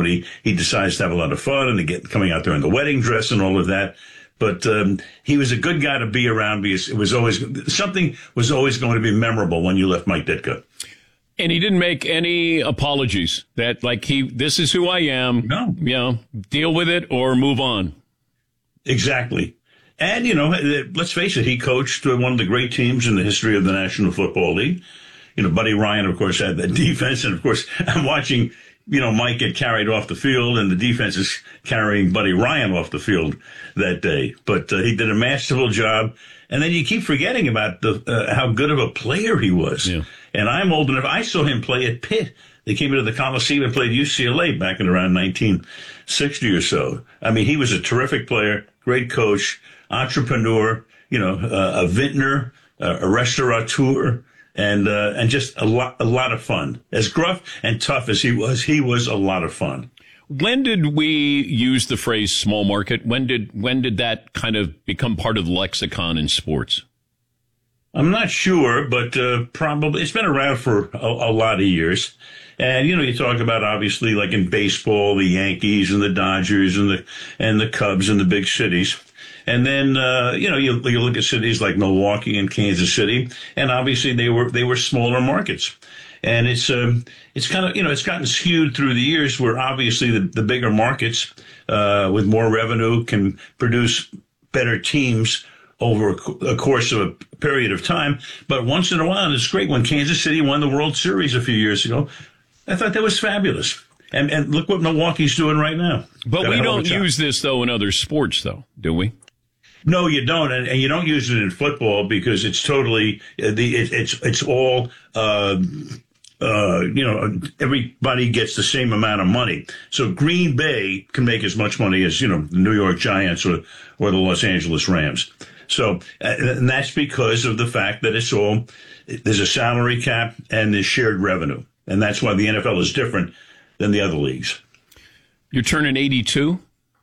when he decides to have a lot of fun and coming out there in the wedding dress and all of that. But he was a good guy to be around because something was always going to be memorable when you left Mike Ditka. And he didn't make any apologies that this is who I am. No. Deal with it or move on. Exactly. And, let's face it, he coached one of the great teams in the history of the National Football League. Buddy Ryan, of course, had that defense. And, of course, I'm watching, Mike get carried off the field, and the defense is carrying Buddy Ryan off the field that day. But he did a masterful job. And then you keep forgetting about how good of a player he was. Yeah. And I'm old enough. I saw him play at Pitt. They came into the Coliseum and played UCLA back in around 1960 or so. I mean, he was a terrific player, great coach, entrepreneur, a vintner, a restaurateur, and just a lot of fun. As gruff and tough as he was a lot of fun. When did we use the phrase small market? When did that kind of become part of the lexicon in sports? I'm not sure, but probably it's been around for a lot of years. And, you talk about, obviously, like in baseball, the Yankees and the Dodgers and the Cubs and the big cities. And then, you look at cities like Milwaukee and Kansas City, and obviously they were smaller markets. And it's kind of, it's gotten skewed through the years where obviously the bigger markets, with more revenue can produce better teams over a course of a period of time. But once in a while, and it's great when Kansas City won the World Series a few years ago. I thought that was fabulous. And look what Milwauke's doing right now. But we don't use this, though, in other sports, though, do we? No, you don't. And you don't use it in football because it's totally, it's all, everybody gets the same amount of money. So Green Bay can make as much money as, the New York Giants or the Los Angeles Rams. So, and that's because of the fact that there's a salary cap and there's shared revenue. And that's why the NFL is different than the other leagues. You're turning 82?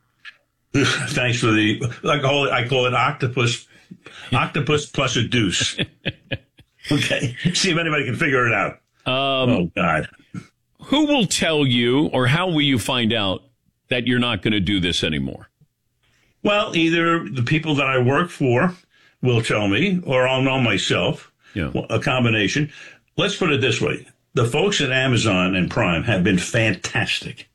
Thanks for I call it octopus plus a deuce. Okay. See if anybody can figure it out. Oh, God. Who will tell you, or how will you find out that you're not going to do this anymore? Well, either the people that I work for will tell me, or I'll know myself. Yeah. A combination. Let's put it this way. The folks at Amazon and Prime have been fantastic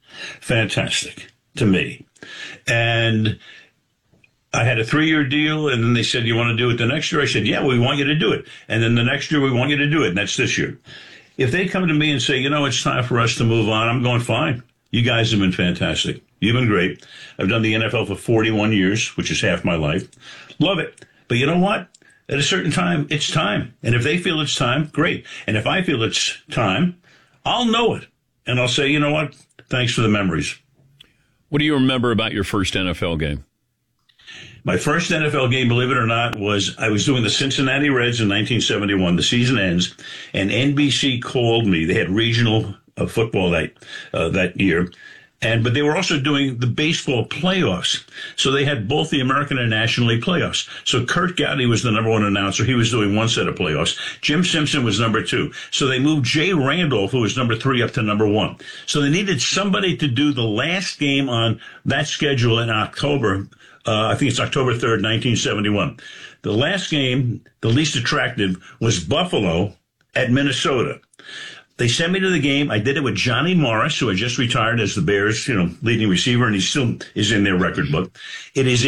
to me. And I had a 3-year deal, and then they said, you want to do it the next year? I said, yeah, we want you to do it. And then the next year, we want you to do it, and that's this year. If they come to me and say, it's time for us to move on, I'm going, fine. You guys have been fantastic. You've been great. I've done the NFL for 41 years, which is half my life. Love it. But you know what? At a certain time, it's time. And if they feel it's time, great. And if I feel it's time, I'll know it. And I'll say, you know what? Thanks for the memories. What do you remember about your first NFL game? My first NFL game, believe it or not, I was doing the Cincinnati Reds in 1971. The season ends, and NBC called me. They had regional football that year. But they were also doing the baseball playoffs. So they had both the American and National League playoffs. So Kurt Gowdy was the number one announcer. He was doing one set of playoffs. Jim Simpson was number 2. So they moved Jay Randolph, who was number 3, up to number 1. So they needed somebody to do the last game on that schedule in October. I think it's October 3rd, 1971. The last game, the least attractive, was Buffalo at Minnesota. They sent me to the game. I did it with Johnny Morris, who had just retired as the Bears, leading receiver, and he still is in their record book. It's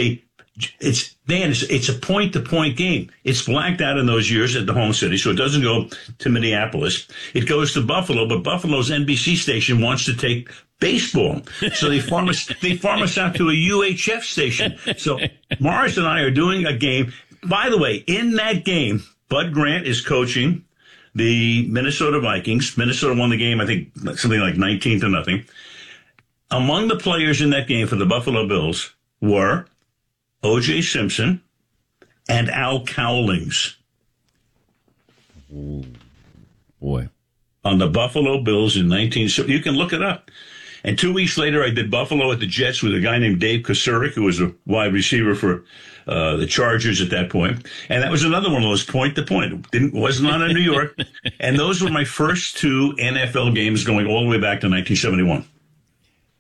a point-to-point game. It's blacked out in those years at the home city, so it doesn't go to Minneapolis. It goes to Buffalo, but Buffalo's NBC station wants to take baseball. So they farm us out to a UHF station. So Morris and I are doing a game. By the way, in that game, Bud Grant is coaching the Minnesota Vikings. Minnesota won the game, I think, something like 19-0. Among the players in that game for the Buffalo Bills were O.J. Simpson and Al Cowlings. Ooh, boy. On the Buffalo Bills in you can look it up. And 2 weeks later, I did Buffalo at the Jets with a guy named Dave Kosurik, who was a wide receiver for the Chargers at that point. And that was another one of those point-to-point. Wasn't on in New York. And those were my first 2 NFL games going all the way back to 1971.